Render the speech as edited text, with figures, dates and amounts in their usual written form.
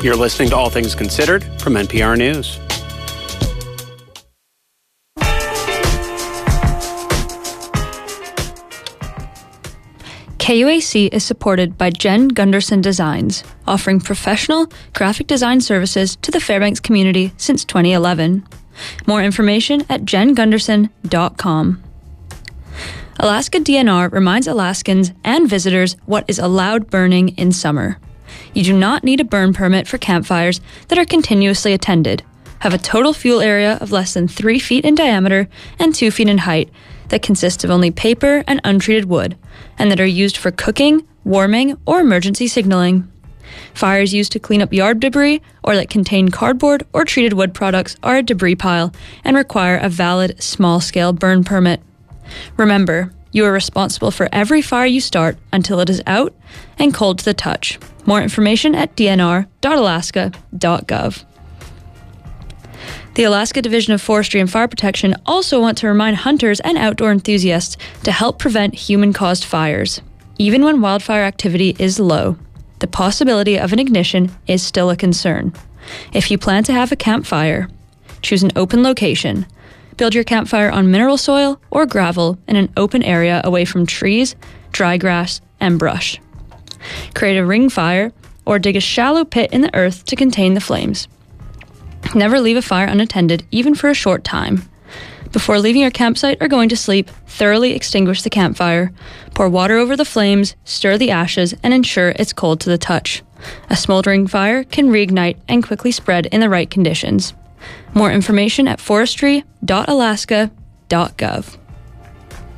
You're listening to All Things Considered from NPR News. KUAC is supported by Jen Gunderson Designs, offering professional graphic design services to the Fairbanks community since 2011. More information at jengunderson.com. Alaska DNR reminds Alaskans and visitors what is allowed burning in summer. You do not need a burn permit for campfires that are continuously attended, have a total fuel area of less than 3 feet in diameter and 2 feet in height, that consist of only paper and untreated wood, and that are used for cooking, warming, or emergency signaling. Fires used to clean up yard debris or that contain cardboard or treated wood products are a debris pile and require a valid small-scale burn permit. Remember, you are responsible for every fire you start until it is out and cold to the touch. More information at dnr.alaska.gov. The Alaska Division of Forestry and Fire Protection also want to remind hunters and outdoor enthusiasts to help prevent human-caused fires. Even when wildfire activity is low, the possibility of an ignition is still a concern. If you plan to have a campfire, choose an open location. Build your campfire on mineral soil or gravel in an open area away from trees, dry grass, and brush. Create a ring fire or dig a shallow pit in the earth to contain the flames. Never leave a fire unattended, even for a short time. Before leaving your campsite or going to sleep, thoroughly extinguish the campfire. Pour water over the flames, stir the ashes, and ensure it's cold to the touch. A smoldering fire can reignite and quickly spread in the right conditions. More information at forestry.alaska.gov.